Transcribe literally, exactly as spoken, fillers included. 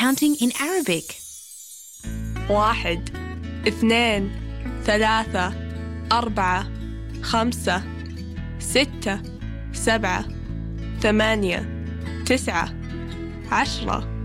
counting in Arabic. واحد اثنين ثلاثة أربعة خمسة ستة سبعة ثمانية تسعة عشرة